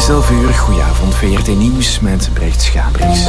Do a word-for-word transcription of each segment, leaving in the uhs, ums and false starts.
is elf uur, goedenavond, V R T Nieuws met Brecht Schabriks.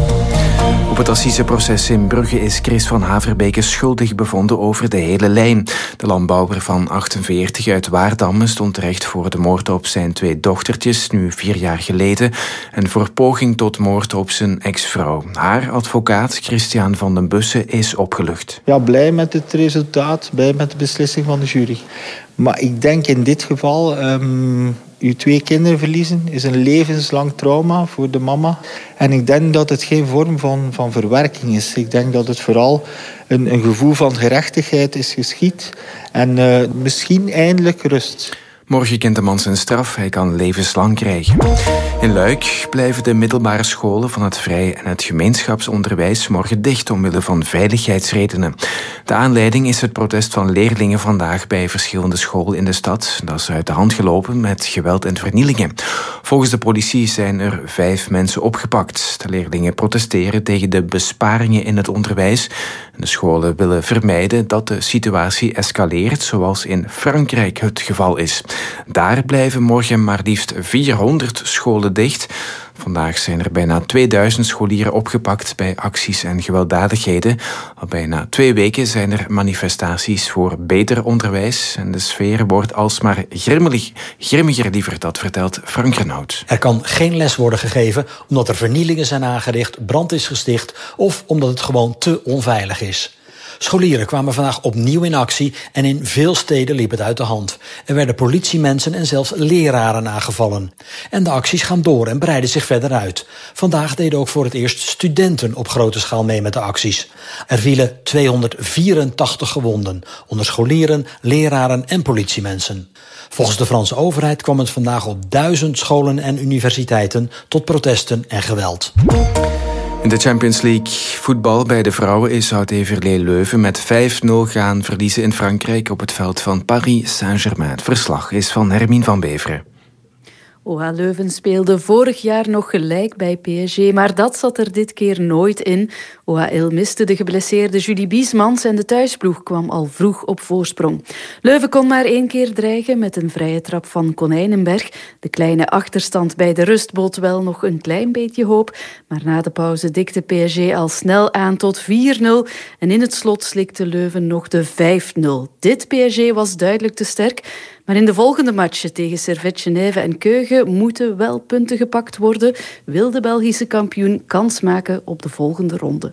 Op het assiseproces in Brugge is Chris van Haverbeke schuldig bevonden over de hele lijn. De landbouwer van achtenveertig uit Waardam stond terecht voor de moord op zijn twee dochtertjes, nu vier jaar geleden, en voor poging tot moord op zijn ex-vrouw. Haar advocaat, Christian van den Bussen, is opgelucht. Ja, blij met het resultaat, blij met de beslissing van de jury. Maar ik denk in dit geval, um, uw twee kinderen verliezen is een levenslang trauma voor de mama. En ik denk dat het geen vorm van, van verwerking is. Ik denk dat het vooral een, een gevoel van gerechtigheid is geschied. En uh, misschien eindelijk rust. Morgen kent de man zijn straf. Hij kan levenslang krijgen. In Luik blijven de middelbare scholen van het vrij- en het gemeenschapsonderwijs morgen dicht omwille van veiligheidsredenen. De aanleiding is het protest van leerlingen vandaag bij verschillende scholen in de stad. Dat is uit de hand gelopen met geweld en vernielingen. Volgens de politie zijn er vijf mensen opgepakt. De leerlingen protesteren tegen de besparingen in het onderwijs. De scholen willen vermijden dat de situatie escaleert, zoals in Frankrijk het geval is. Daar blijven morgen maar liefst vierhonderd scholen dicht. Vandaag zijn er bijna tweeduizend scholieren opgepakt bij acties en gewelddadigheden. Al bijna twee weken zijn er manifestaties voor beter onderwijs. En de sfeer wordt alsmaar grimmelig, grimmiger, liever, dat vertelt Frank Renaud. Er kan geen les worden gegeven omdat er vernielingen zijn aangericht, brand is gesticht of omdat het gewoon te onveilig is. Scholieren kwamen vandaag opnieuw in actie en in veel steden liep het uit de hand. Er werden politiemensen en zelfs leraren aangevallen. En de acties gaan door en breiden zich verder uit. Vandaag deden ook voor het eerst studenten op grote schaal mee met de acties. Er vielen tweehonderdvierentachtig gewonden, onder scholieren, leraren en politiemensen. Volgens de Franse overheid kwam het vandaag op duizend scholen en universiteiten tot protesten en geweld. In de Champions League voetbal bij de vrouwen is Oud-Heverlee Leuven met vijf nul gaan verliezen in Frankrijk op het veld van Paris Saint-Germain. Het verslag is van Hermine van Beveren. O H Leuven speelde vorig jaar nog gelijk bij P S G, maar dat zat er dit keer nooit in. O H L miste de geblesseerde Julie Biesmans en de thuisploeg kwam al vroeg op voorsprong. Leuven kon maar één keer dreigen met een vrije trap van Konijnenberg. De kleine achterstand bij de rust bood wel nog een klein beetje hoop, maar na de pauze dikte P S G al snel aan tot vier nul en in het slot slikte Leuven nog de vijf nul. Dit P S G was duidelijk te sterk. Maar in de volgende matchen tegen Servette Genève en Keugen moeten wel punten gepakt worden. Wil de Belgische kampioen kans maken op de volgende ronde.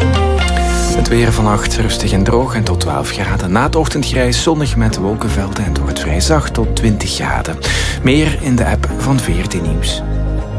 Het weer vannacht rustig en droog en tot twaalf graden. Na het ochtendgrijs zonnig met wolkenvelden en door het vrij zacht tot twintig graden. Meer in de app van V R T Nieuws.